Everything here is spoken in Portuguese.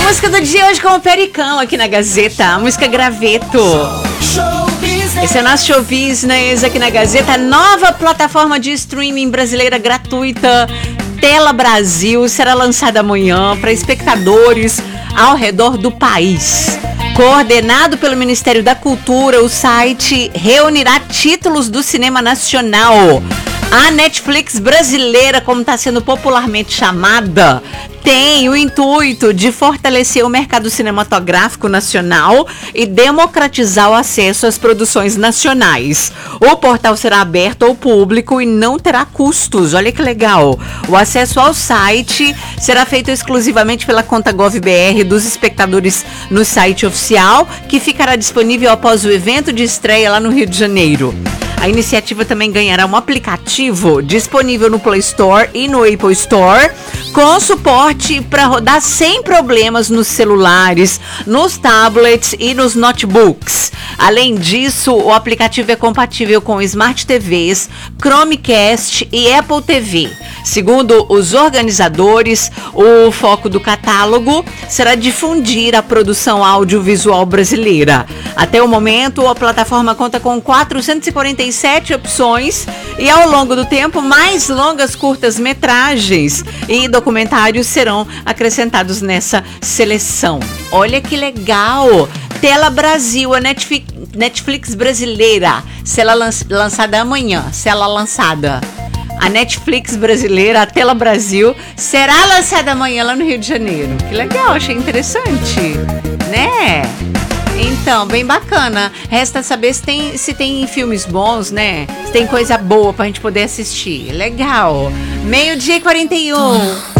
Música do dia hoje com o Pericão aqui na Gazeta, a música Graveto. Esse é o nosso show business aqui na Gazeta, nova plataforma de streaming brasileira gratuita, Tela Brasil, será lançada amanhã para espectadores ao redor do país. Coordenado pelo Ministério da Cultura, o site reunirá títulos do cinema nacional. A Netflix brasileira, como está sendo popularmente chamada, tem o intuito de fortalecer o mercado cinematográfico nacional e democratizar o acesso às produções nacionais. O portal será aberto ao público e não terá custos. Olha que legal. O acesso ao site será feito exclusivamente pela conta GovBR dos espectadores no site oficial, que ficará disponível após o evento de estreia lá no Rio de Janeiro. A iniciativa também ganhará um aplicativo disponível no Play Store e no Apple Store, com suporte para rodar sem problemas nos celulares, nos tablets e nos notebooks. Além disso, o aplicativo é compatível com Smart TVs, Chromecast e Apple TV. Segundo os organizadores, o foco do catálogo será difundir a produção audiovisual brasileira. Até o momento, a plataforma conta com 447 opções e, ao longo do tempo, mais longas curtas-metragens e documentários serão acrescentados nessa seleção. Olha que legal! Tela Brasil, a Netflix brasileira, será lançada amanhã, A Netflix brasileira, a Tela Brasil, será lançada amanhã lá no Rio de Janeiro. Que legal, achei interessante, né? Então, bem bacana. Resta saber se tem filmes bons, né? Se tem coisa boa pra gente poder assistir. Legal. 12:41.